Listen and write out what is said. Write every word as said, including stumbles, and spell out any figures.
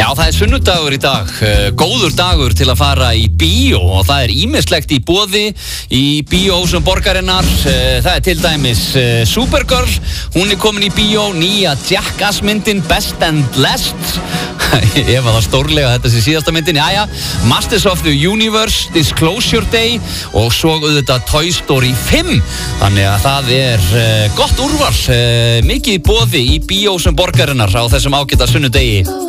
Já, það er sunnudagur í dag, góður dagur til að fara í bíó og það er ýmislegt í boði í bíóhúsum borgarinnar. Það er til dæmis Supergirl, hún er komin í bíó, nýja Jackass myndin Best and Last. Ef að það stórlega þetta sé síðasta myndin, jájá. Masters of the Universe, Disclosure Day og svo auðvitað Toy Story fimm. Þannig að það er gott úrval, mikið í boði í bíóhúsum borgarinnar á þessum ágæta sunnudegi.